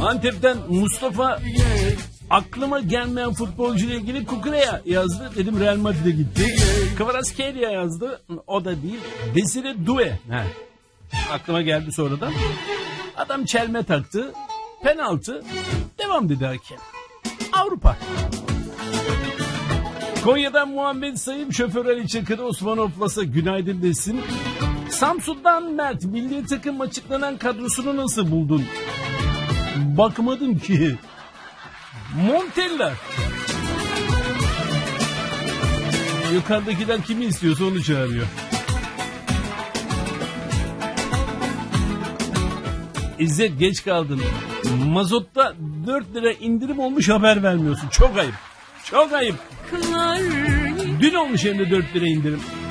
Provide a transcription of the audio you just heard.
Antep'ten Mustafa aklıma gelmeyen futbolcuyla ilgili Kukureya yazdı. Dedim Real Madrid'e gitti. Kvaratskhelia yazdı. O da değil. Desire Doué. Aklıma geldi sonradan. Adam çelme taktı. Penaltı. Devam dedi hakem. Avrupa. Konya'dan Muhammed Sayım, şoför Ali Çakır, Osman Oflas'a günaydın desin. Samsun'dan Mert, milli takım açıklanan kadrosunu nasıl buldun? Bakmadım ki. Montella. Yukarıdakiler kimi istiyorsa onu çağırıyor. İzzet, geç kaldın. Mazotta 4 lira indirim olmuş, haber vermiyorsun. Çok ayıp. Çok ayıp. Dün olmuş hem de 4 lira indirim.